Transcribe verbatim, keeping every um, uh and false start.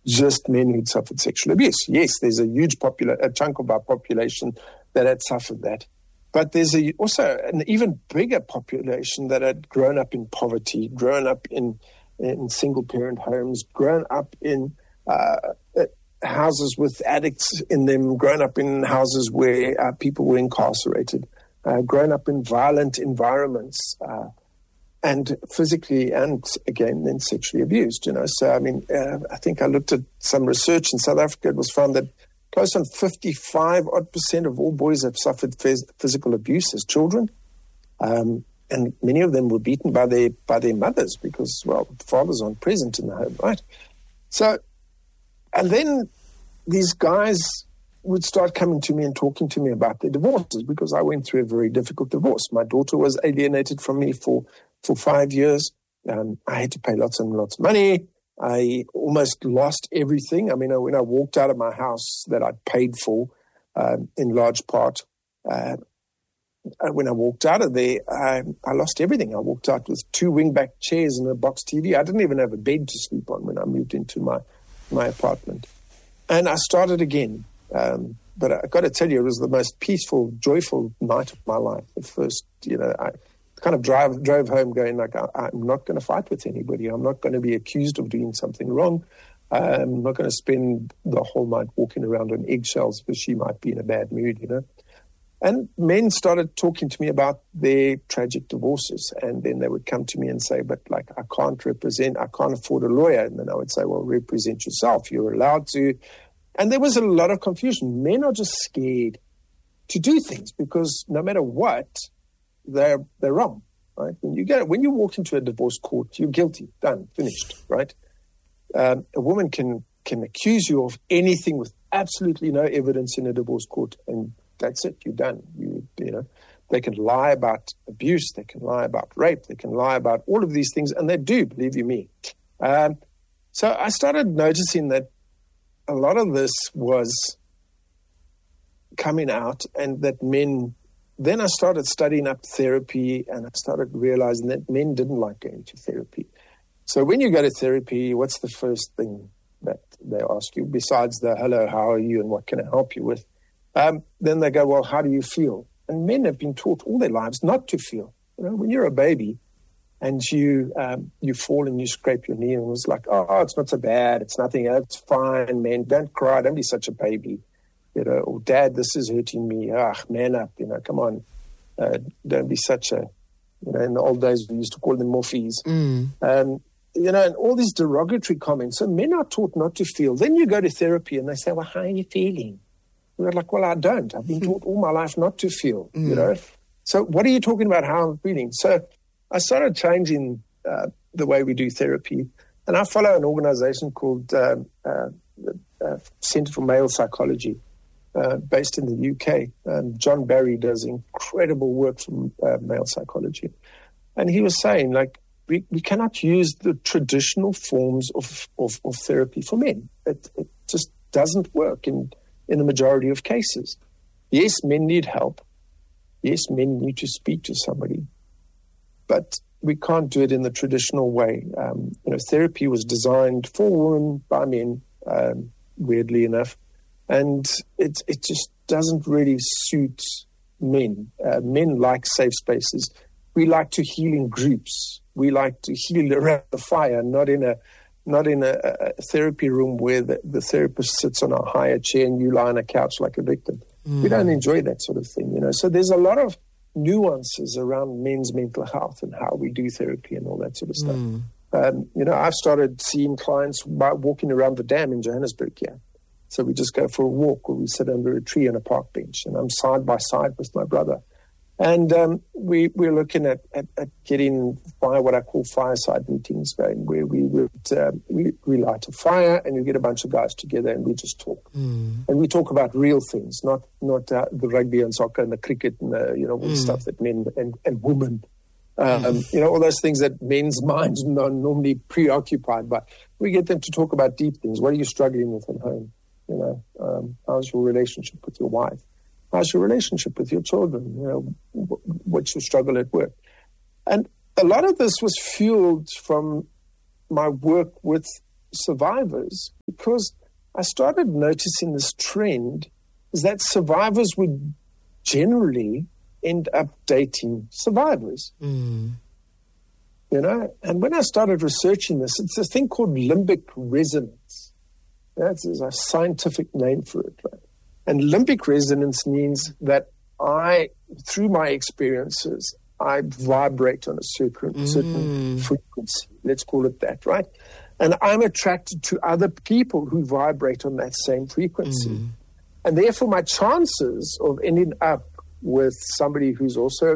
just men who'd suffered sexual abuse. Yes, there's a huge popula- a chunk of our population that had suffered that. But there's a, also an even bigger population that had grown up in poverty, grown up in, in single-parent homes, grown up in uh, houses with addicts in them, grown up in houses where uh, people were incarcerated, uh, grown up in violent environments, uh, and physically and, again, then sexually abused. You know, so, I mean, uh, I think I looked at some research in South Africa. It was found that close on fifty-five odd percent of all boys have suffered phys- physical abuse as children. Um, and many of them were beaten by their by their mothers because, well, the fathers aren't present in the home, right? So, and then these guys would start coming to me and talking to me about their divorces because I went through a very difficult divorce. My daughter was alienated from me for, for five years. Um, I had to pay lots and lots of money. I almost lost everything. I mean, when I walked out of my house that I'd paid for, um, in large part, uh, when I walked out of there, I, I lost everything. I walked out with two wingback chairs and a box T V. I didn't even have a bed to sleep on when I moved into my, my apartment. And I started again. Um, but I got to tell you, it was the most peaceful, joyful night of my life. The first, you know, I kind of drive, drove home going like, I, I'm not going to fight with anybody. I'm not going to be accused of doing something wrong. I'm not going to spend the whole night walking around on eggshells because she might be in a bad mood, you know. And men started talking to me about their tragic divorces. And then they would come to me and say, but like, I can't represent, I can't afford a lawyer. And then I would say, well, represent yourself. You're allowed to. And there was a lot of confusion. Men are just scared to do things because no matter what, they're they're wrong, right? When you get when you walk into a divorce court, you're guilty, done, finished, right? Um, a woman can can accuse you of anything with absolutely no evidence in a divorce court, and that's it. You're done. You you know, they can lie about abuse, they can lie about rape, they can lie about all of these things, and they do, believe you me. Um, so I started noticing that a lot of this was coming out, and that men. Then I started studying up therapy, and I started realizing that men didn't like going to therapy. So when you go to therapy, what's the first thing that they ask you besides the hello, how are you, and what can I help you with? Um, then they go, well, how do you feel? And men have been taught all their lives not to feel. You know, when you're a baby and you um, you fall and you scrape your knee, and it's like, oh, it's not so bad, it's nothing, it's fine, man, don't cry, don't be such a baby. You know, or Dad, this is hurting me. Ah, man up, you know, come on. Uh, don't be such a, you know, in the old days we used to call them morphies. Mm. Um, you know, and all these derogatory comments. So men are taught not to feel. Then you go to therapy and they say, well, how are you feeling? We're like, well, I don't. I've been taught all my life not to feel, mm. you know. So what are you talking about how I'm feeling? So I started changing uh, the way we do therapy. And I follow an organization called uh, uh, uh, Center for Male Psychology. Uh, based in the U K. Um, John Barry does incredible work from uh, male psychology. And he was saying, like, we, we cannot use the traditional forms of, of, of therapy for men. It, it just doesn't work in, in the majority of cases. Yes, men need help. Yes, men need to speak to somebody. But we can't do it in the traditional way. Um, you know, therapy was designed for women by men, um, weirdly enough. And it it just doesn't really suit men. Uh, men like safe spaces. We like to heal in groups. We like to heal around the fire, not in a not in a, a therapy room where the, the therapist sits on a higher chair and you lie on a couch like a victim. Mm. We don't enjoy that sort of thing, you know. So there's a lot of nuances around men's mental health and how we do therapy and all that sort of stuff. Mm. Um, you know, I've started seeing clients by walking around the dam in Johannesburg here. So we just go for a walk, or we sit under a tree on a park bench, and I'm side by side with my brother. And um, we, we're looking at, at, at getting fire, what I call fireside meetings going, where we would uh, we, we light a fire and you get a bunch of guys together and we just talk. Mm. And we talk about real things, not not uh, the rugby and soccer and the cricket and the, you know, all the mm. stuff that men and, and women, um, mm. you know, all those things that men's minds are normally preoccupied by. We get them to talk about deep things. What are you struggling with at home? You know, um, how's your relationship with your wife? How's your relationship with your children? You know, what's your struggle at work? And a lot of this was fueled from my work with survivors, because I started noticing this trend, is that survivors would generally end up dating survivors. Mm. You know, and when I started researching this, it's a thing called limbic resonance. That's a scientific name for it. Right? And limbic resonance means that I, through my experiences, I vibrate on a certain, mm. certain frequency. Let's call it that, right? And I'm attracted to other people who vibrate on that same frequency. Mm. And therefore, my chances of ending up with somebody who's also